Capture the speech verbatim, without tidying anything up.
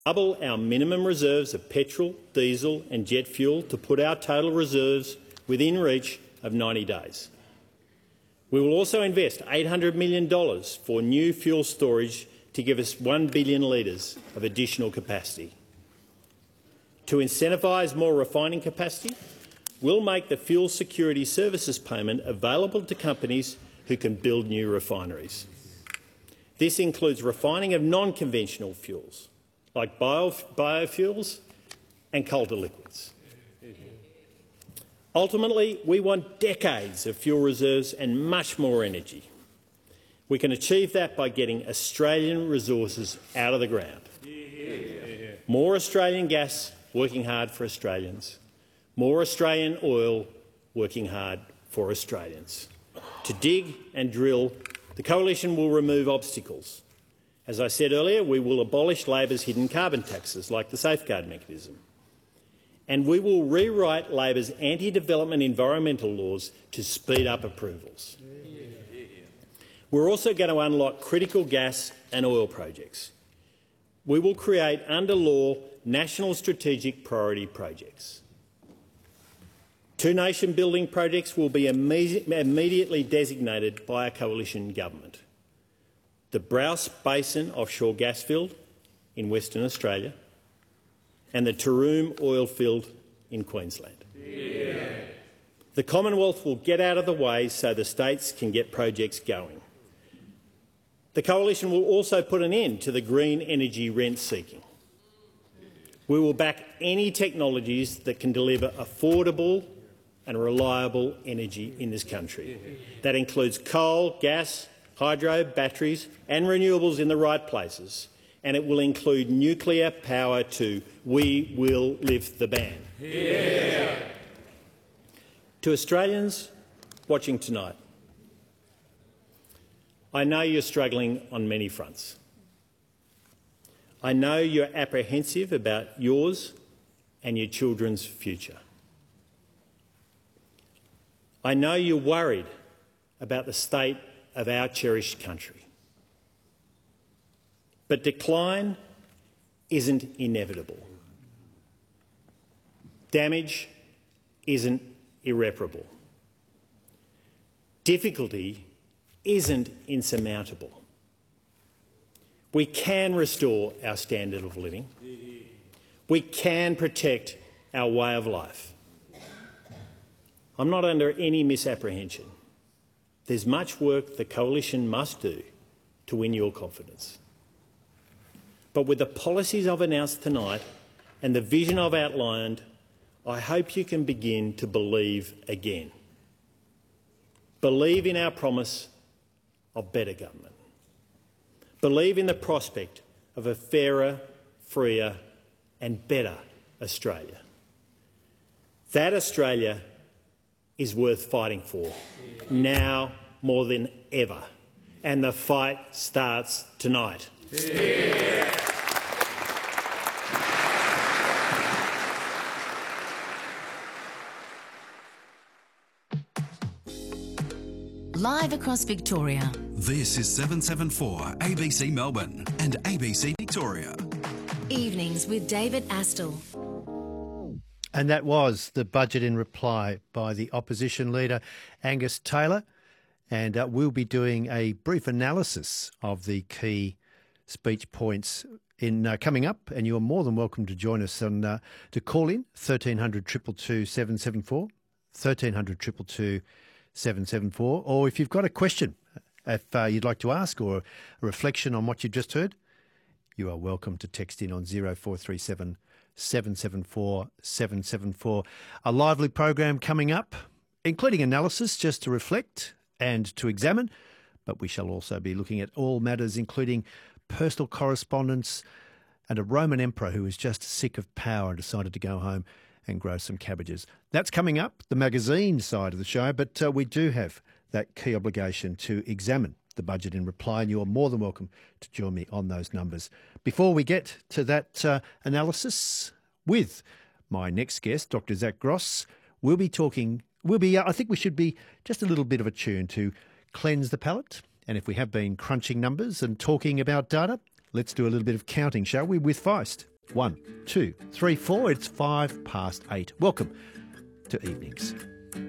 Double our minimum reserves of petrol, diesel and jet fuel to put our total reserves within reach of ninety days. We will also invest eight hundred million dollars for new fuel storage to give us one billion litres of additional capacity. To incentivise more refining capacity, we'll make the Fuel Security Services payment available to companies who can build new refineries. This includes refining of non-conventional fuels, like bio biofuels and coal-to liquids. Ultimately, we want decades of fuel reserves and much more energy. We can achieve that by getting Australian resources out of the ground. More Australian gas working hard for Australians. More Australian oil working hard for Australians. To dig and drill, the Coalition will remove obstacles. As I said earlier, we will abolish Labor's hidden carbon taxes, like the Safeguard Mechanism. And we will rewrite Labor's anti-development environmental laws to speed up approvals. We're also going to unlock critical gas and oil projects. We will create, under law, national strategic priority projects. Two nation-building projects will be imme immediately designated by a coalition government. The Browse Basin offshore gas field in Western Australia and the Taroom oil field in Queensland. Yeah. The Commonwealth will get out of the way so the states can get projects going. The Coalition will also put an end to the green energy rent-seeking. We will back any technologies that can deliver affordable and reliable energy in this country. That includes coal, gas, hydro, batteries and renewables in the right places. And it will include nuclear power too. We will lift the ban. Yeah. To Australians watching tonight, I know you're struggling on many fronts. I know you're apprehensive about yours and your children's future. I know you're worried about the state of our cherished country. But decline isn't inevitable. Damage isn't irreparable. Difficulty isn't insurmountable. We can restore our standard of living. We can protect our way of life. I'm not under any misapprehension. There's much work the Coalition must do to win your confidence. But with the policies I've announced tonight and the vision I've outlined, I hope you can begin to believe again. Believe in our promise of better government. Believe in the prospect of a fairer, freer and better Australia. That Australia is worth fighting for, now more than ever. And the fight starts tonight. Yeah. Live across Victoria. This is seven seven four A B C Melbourne and A B C Victoria. Evenings with David Astle. And that was the budget in reply by the opposition leader, Angus Taylor. And uh, we'll be doing a brief analysis of the key speech points in uh, coming up. And you're more than welcome to join us on, uh, to call in thirteen hundred, two two two, seven seven four, thirteen hundred, two two two, seven seven four. Or if you've got a question, if uh, you'd like to ask, or a reflection on what you've just heard, you are welcome to text in on zero four three seven, seven seven four, seven seven four. A lively program coming up, including analysis just to reflect and to examine, but we shall also be looking at all matters, including personal correspondence and a Roman emperor who was just sick of power and decided to go home and grow some cabbages. That's coming up, the magazine side of the show, but uh, we do have that key obligation to examine the budget in reply, and you're more than welcome to join me on those numbers. Before we get to that uh, analysis with my next guest, Doctor Zach Gross, we'll be talking, we'll be, uh, I think we should be just a little bit of a tune to cleanse the palate. And if we have been crunching numbers and talking about data, let's do a little bit of counting, shall we, with Feist. One, two, three, four. It's five past eight. Welcome to Evenings.